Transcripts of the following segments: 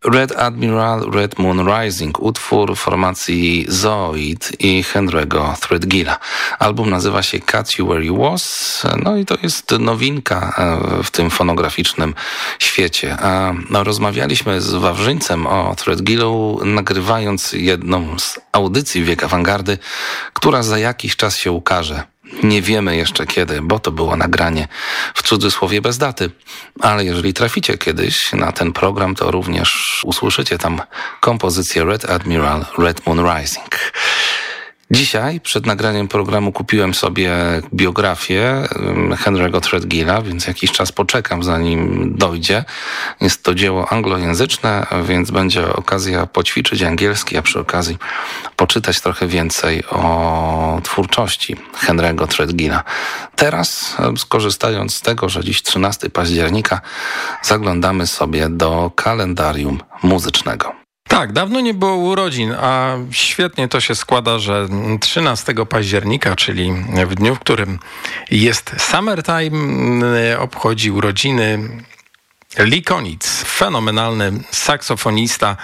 Red Admiral, Red Moon Rising, utwór formacji Zoid i Henry'ego Threadgilla. Album nazywa się Catch You Where You Was, no i to jest nowinka w tym fonograficznym świecie. Rozmawialiśmy z Wawrzyńcem o Threadgillu, nagrywając jedną z audycji Wiek Awangardy, która za jakiś czas się ukaże. Nie wiemy jeszcze kiedy, bo to było nagranie w cudzysłowie bez daty. Ale jeżeli traficie kiedyś na ten program, to również usłyszycie tam kompozycję Red Admiral, Red Moon Rising. Dzisiaj przed nagraniem programu kupiłem sobie biografię Henry'ego Threadgilla, więc jakiś czas poczekam, zanim dojdzie. Jest to dzieło anglojęzyczne, więc będzie okazja poćwiczyć angielski, a przy okazji poczytać trochę więcej o twórczości Henry'ego Threadgilla. Teraz, skorzystając z tego, że dziś 13 października, zaglądamy sobie do kalendarium muzycznego. Tak, dawno nie było urodzin, a świetnie to się składa, że 13 października, czyli w dniu, w którym jest Summertime, obchodzi urodziny Lee Konitz, fenomenalny saksofonista,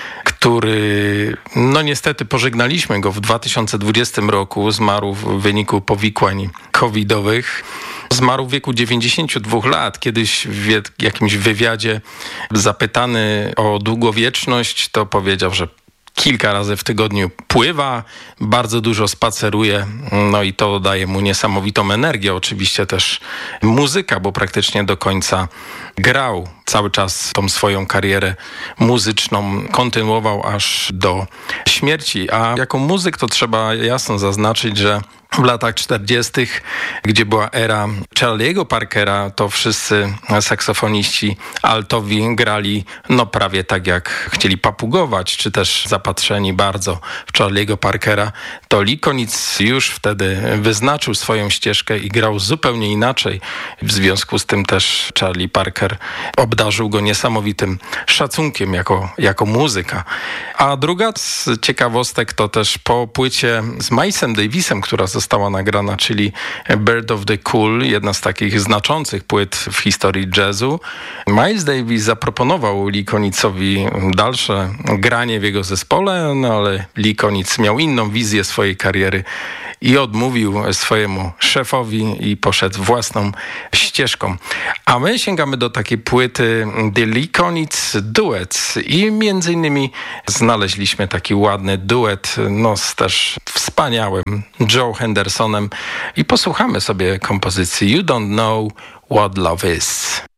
który, no niestety pożegnaliśmy go w 2020 roku, zmarł w wyniku powikłań covidowych. Zmarł w wieku 92 lat. Kiedyś w jakimś wywiadzie zapytany o długowieczność, to powiedział, że kilka razy w tygodniu pływa, bardzo dużo spaceruje, no i to daje mu niesamowitą energię. Oczywiście też muzyka, bo praktycznie do końca grał. Cały czas tą swoją karierę muzyczną kontynuował aż do śmierci. A jako muzyk to trzeba jasno zaznaczyć, że w latach 40., gdzie była era Charlie'ego Parkera, to wszyscy saksofoniści altowi grali no prawie tak jak chcieli papugować, czy też zapatrzeni bardzo w Charlie'ego Parkera. To Lee Konitz już wtedy wyznaczył swoją ścieżkę i grał zupełnie inaczej. W związku z tym też Charlie Parker obdarzył go niesamowitym szacunkiem jako muzyka. A druga z ciekawostek to też po płycie z Milesem Davisem, która została nagrana, czyli Bird of the Cool, jedna z takich znaczących płyt w historii jazzu. Miles Davis zaproponował Lee Konitzowi dalsze granie w jego zespole, no ale Lee Konitz miał inną wizję swojej kariery i odmówił swojemu szefowi i poszedł własną ścieżką. A my sięgamy do takiej płyty The Lee Konitz Duets i między innymi znaleźliśmy taki ładny duet no z też wspaniałym Joe Hendersonem i posłuchamy sobie kompozycji You Don't Know What Love Is.